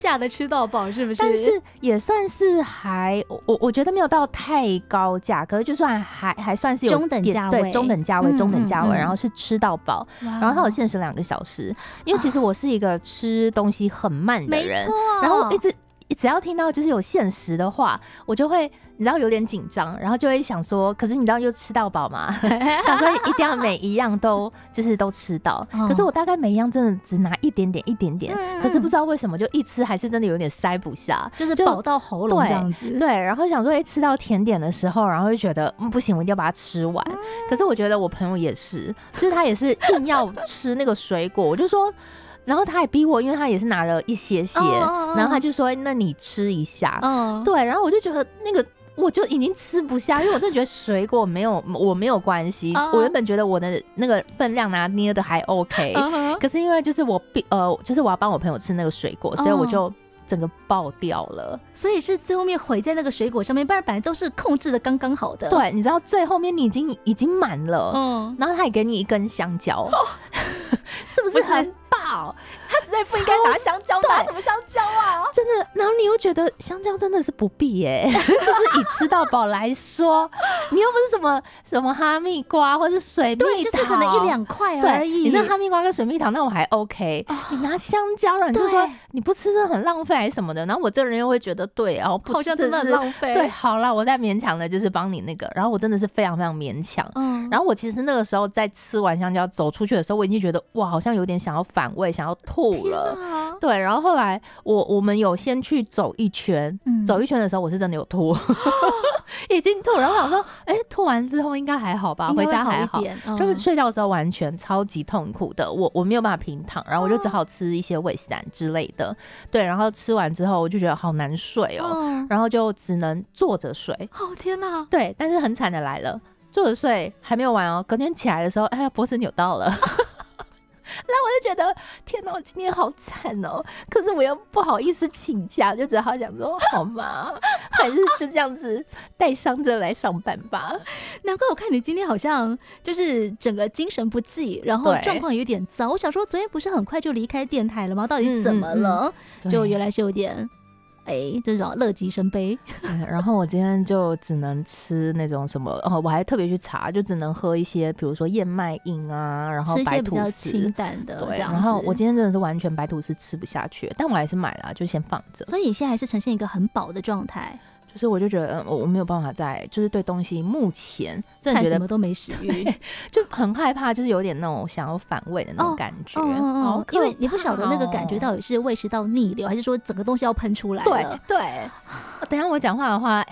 价的吃到饱是不是？ 但是也算是我觉得没有到太高价，可是就算还算是有中等价位， 对，中等价位，然后是吃到饱，然后它有限时2个小时，因为其实我是一个吃东西很慢的人， 没错， 然后只要听到就是有限时的话，我就会你知道有点紧张，然后就会想说，可是你知道又吃到饱嘛，想说一定要每一样都吃到，可是我大概每一样真的只拿一点点，可是不知道为什么就一吃还是真的有点塞不下， 就是饱到喉咙这样子。 对，然后想说吃到甜点的时候，然后就觉得不行，我一定要把它吃完。可是我觉得我朋友也是，就是他也是硬要吃那个水果，我就说。然后他还逼我，因为他也是拿了一些，然后他就说：“那你吃一下。”对，然后我就觉得那个我就已经吃不下，因为我真的觉得水果我没有关系。我原本觉得我的那个分量拿捏的还 OK，可是因为就是就是我要帮我朋友吃那个水果，所以我就整个爆掉了。 所以是最后面毁在那个水果上面，不然本来都是控制的刚刚好的。 对，你知道最后面你已经满了，然后他也给你一根香蕉，是不是很爆？ 他实在不应该拿香蕉，拿什么香蕉啊？ 真的，然后你又觉得香蕉真的是不必耶，就是以吃到饱来说，你又不是什么哈密瓜或是水蜜桃， 对，就是可能1、2块而已。 你那哈密瓜跟水蜜桃那我还 OK，你拿香蕉了，你就说你不吃这很浪费还是什么的，然后我这人又会觉得对啊， 好像真的很浪费。 对，好啦，我在勉强的就是帮你那个，然后我真的是非常非常勉强。然后我其实那个时候在吃完香蕉走出去的时候，我已经觉得哇，好像有点想要反胃，想要吐了。对，然后后来我们有先去走一圈，走一圈的时候我是真的有吐，已经吐，然后想说，吐完之后应该还好吧，回家还好，就是睡觉的时候完全超级痛苦的，我没有办法平躺，然后我就只好吃一些胃散之类的，对，然后吃完之后我就觉得好难睡哦，然后就只能坐着睡。 天哪！ 对，但是很惨的来了，坐着睡还没有完哦，隔天起来的时候，脖子扭到了。然后我就觉得天哪，我今天好惨哦！可是我又不好意思请假，就只好想说好吗？还是就这样子带伤着来上班吧。 难怪我看你今天好像就是整个精神不济，然后状况有点糟。我想说昨天不是很快就离开电台了吗？到底怎么了？就原来是有点。这种乐极生悲。 然后我今天就只能吃那种什么我还特别去查，就只能喝一些比如说燕麦饮啊，然后白吐司，吃一些比较清淡的这样子。 然后我今天真的是完全白吐司吃不下去，但我还是买了，就先放着。 所以你现在还是呈现一个很饱的状态。 就是我就觉得我没有办法就是对东西目前真的觉得看什么都没食欲， 就很害怕，就是有点那种想要反胃的那种感觉。 因为你不晓得那个感觉到底是胃食道逆流，还是说整个东西要喷出来了。 对，等一下我讲话的话，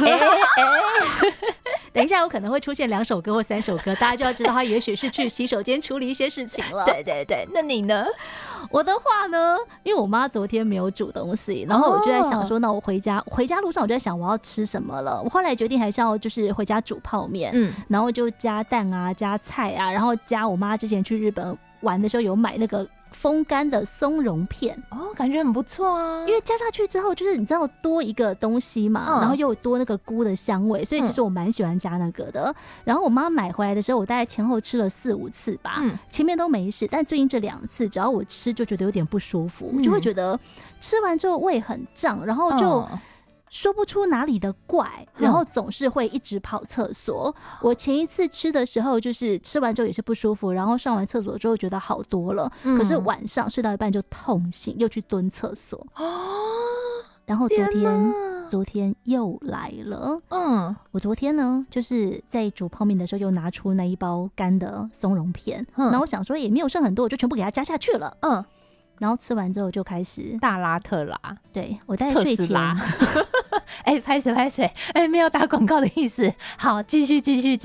等一下我可能会出现2首歌或3首歌，大家就要知道他也许是去洗手间处理一些事情了。 对，那你呢？ 我的话呢，因为我妈昨天没有煮东西，然后我就在想说，那我回家路上我就在想我要吃什么了。我后来决定还是要就是回家煮泡面，然后就加蛋啊，加菜啊，然后加我妈之前去日本玩的时候有买那个风干的松茸片， 感觉很不错啊。 因为加下去之后，就是你知道多一个东西嘛，然后又多那个菇的香味，所以其实我蛮喜欢加那个的。然后我妈买回来的时候，我大概前后吃了4、5次吧，前面都没事，但最近这2次，只要我吃就觉得有点不舒服，就会觉得吃完之后胃很胀，然后就说不出哪里的怪，然后总是会一直跑厕所。我前一次吃的时候，就是吃完之后也是不舒服，然后上完厕所之后觉得好多了，可是晚上睡到一半就痛醒，又去蹲厕所。然后昨天又来了。我昨天呢，就是在煮泡面的时候又拿出那一包干的松茸片，然后我想说也没有剩很多，我就全部给它加下去了。然后吃完之后就开始大拉特拉， 对，我在睡前拍谁没有打广告的意思。好，继续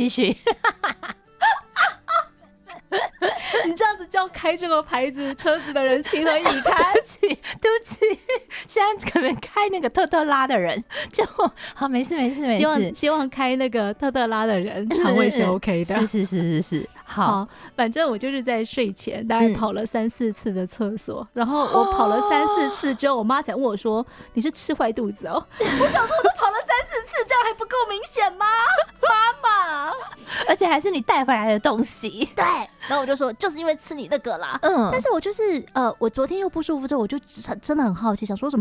你这样子叫开这个牌子车子的人情何以堪？ 对不起，现在可能开那个特特拉的人就好，没事。 希望开那个特特拉的人肠胃是 OK 的。 是。好， 反正我就是在睡前大概跑了3、4次的厕所，然后我跑了3、4次之后，我妈才问我说：“你是吃坏肚子哦？”我想说，我都跑了3、4次这样还不够明显吗，妈妈？ 而且还是你带回来的东西。 对，然后我就说就是因为吃你那个啦。但是我就是我昨天又不舒服之后，我就真的很好奇，想说怎么